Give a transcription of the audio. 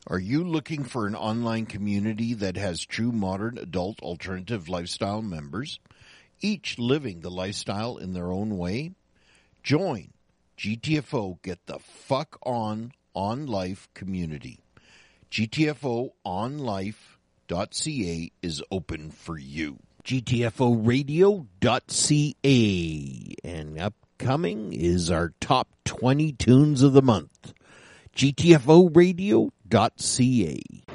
Are you looking for an online community that has true modern adult alternative lifestyle members, each living the lifestyle in their own way? Join GTFO Get the Fuck On Life community. GTFOonlife.ca is open for you. GTFOradio.ca. And upcoming is our top 20 tunes of the month. GTFOradio.ca.